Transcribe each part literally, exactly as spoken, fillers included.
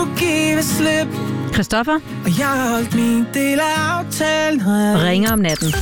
kunne give slip. Christoffer. Og jeg har holdt min del af aftalen. Ringer om natten.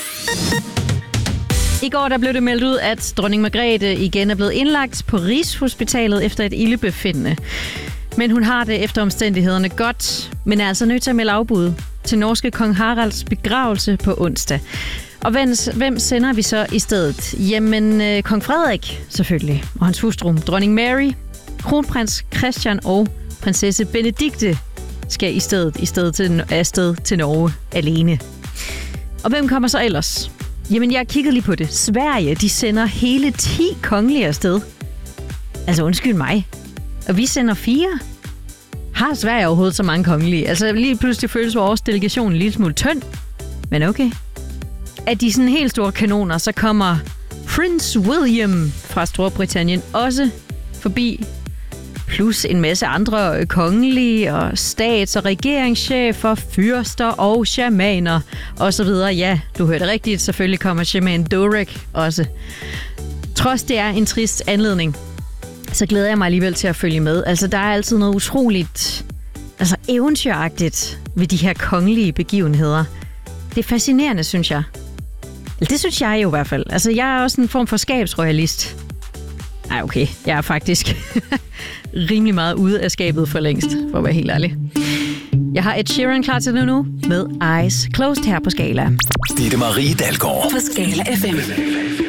I går der blev det meldt ud, at dronning Margrethe igen er blevet indlagt på Rigshospitalet efter et ildebefindende. Men hun har det efter omstændighederne godt, men er altså nødt til at melde afbud til norske kong Haralds begravelse på onsdag. Og hvem sender vi så i stedet? Jamen, øh, kong Frederik selvfølgelig, og hans hustru, dronning Mary, kronprins Christian og prinsesse Benedikte skal i stedet, i stedet til, afsted til Norge alene. Og hvem kommer så ellers? Jamen, jeg kiggede lige på det. Sverige, de sender hele ti kongelige afsted. Altså, undskyld mig. Og vi sender fire. Har Sverige overhovedet så mange kongelige? Altså, lige pludselig føles vores delegation en lille smule tynd. Men okay. Af de sådan helt store kanoner, så kommer Prince William fra Storbritannien også forbi. Plus en masse andre kongelige og stats- og regeringschefer, fyrster og shamaner og så videre. Ja, du hørte rigtigt. Selvfølgelig kommer shaman Dorek også. Trods det er en trist anledning, så glæder jeg mig alligevel til at følge med. Altså, der er altid noget utroligt, altså eventyragtigt ved de her kongelige begivenheder. Det er fascinerende, synes jeg. Det synes jeg jo i hvert fald. Altså, jeg er også en form for skabsroyalist. Ej, okay. Jeg er faktisk rimelig meget ude af skabet for længst, for at være helt ærlig. Jeg har Ed Sheeran klar til det nu med Eyes Closed her på Skala. Ditte Marie Dalgaard på Skala F M.